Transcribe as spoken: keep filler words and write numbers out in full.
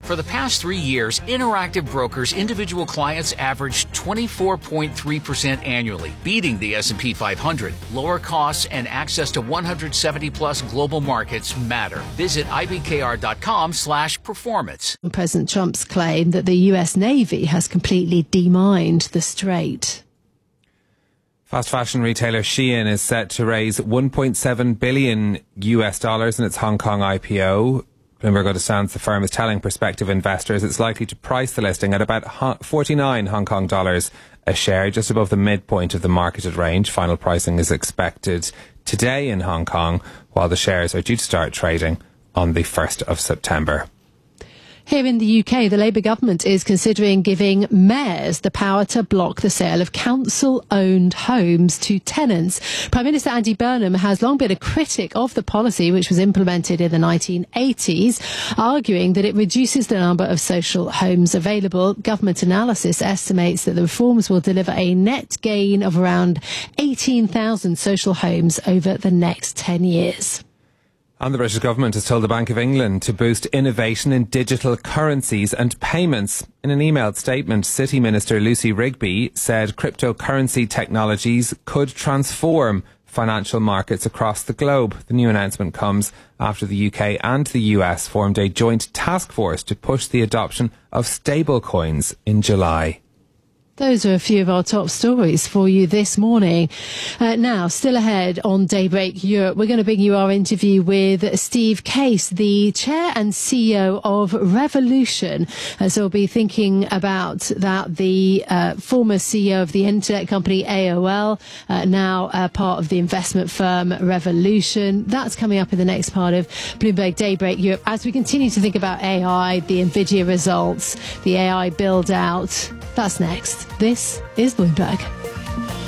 For the past three years, Interactive Brokers individual clients averaged twenty-four point three percent annually, beating the S and P five hundred. Lower costs and access to one hundred seventy plus global markets matter. Visit I B K R dot com slash performance. President Trump's claim that the U S Navy has completely demined the strait. Fast fashion retailer Shein is set to raise one point seven billion U S dollars in its Hong Kong I P O. Bloomberg understands the firm is telling prospective investors it's likely to price the listing at about forty-nine Hong Kong dollars a share, just above the midpoint of the marketed range. Final pricing is expected today in Hong Kong, while the shares are due to start trading on the first of September. Here in the U K, the Labour government is considering giving mayors the power to block the sale of council-owned homes to tenants. Prime Minister Andy Burnham has long been a critic of the policy, which was implemented in the nineteen eighties, arguing that it reduces the number of social homes available. Government analysis estimates that the reforms will deliver a net gain of around eighteen thousand social homes over the next ten years. And the British government has told the Bank of England to boost innovation in digital currencies and payments. In an emailed statement, City Minister Lucy Rigby said cryptocurrency technologies could transform financial markets across the globe. The new announcement comes after the U K and the U S formed a joint task force to push the adoption of stablecoins in July. Those are a few of our top stories for you this morning. Uh, now, still ahead on Daybreak Europe, we're going to bring you our interview with Steve Case, the chair and C E O of Revolution. Uh, so we'll be thinking about that, the uh, former C E O of the internet company A O L, uh, now uh, part of the investment firm Revolution. That's coming up in the next part of Bloomberg Daybreak Europe as we continue to think about A I, the NVIDIA results, the A I build out. That's next. This is Bloomberg.